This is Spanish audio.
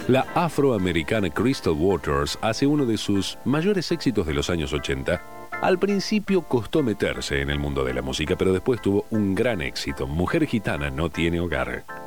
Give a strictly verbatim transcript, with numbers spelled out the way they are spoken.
La afroamericana Crystal Waters hace uno de sus mayores éxitos de los años ochenta. Al principio costó meterse en el mundo de la música, pero después tuvo un gran éxito. Mujer gitana no tiene hogar.